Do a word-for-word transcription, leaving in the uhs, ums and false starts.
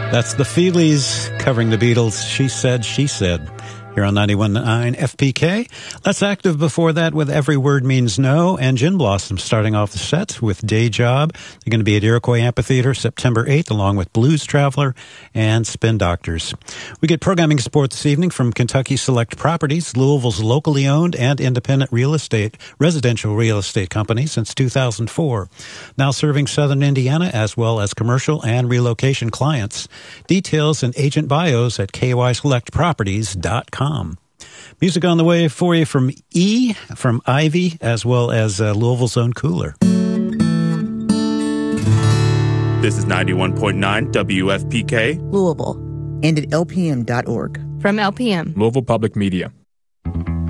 That's the Feelies covering the Beatles' She Said, She Said. Here on ninety-one point nine F P K. Let's Active before that with Every Word Means No and Gin Blossom starting off the set with Day Job. They're going to be at Iroquois Amphitheater September eighth along with Blues Traveler and Spin Doctors. We get programming support this evening from Kentucky Select Properties, Louisville's locally owned and independent real estate, residential real estate company since two thousand four. Now serving Southern Indiana as well as commercial and relocation clients. Details and agent bios at k y select properties dot com. Music on the way for you from E, from Ivy, as well as uh, Louisville's own Cooler. This is ninety-one point nine W F P K, Louisville, and at L P M dot org. From L P M, Louisville Public Media.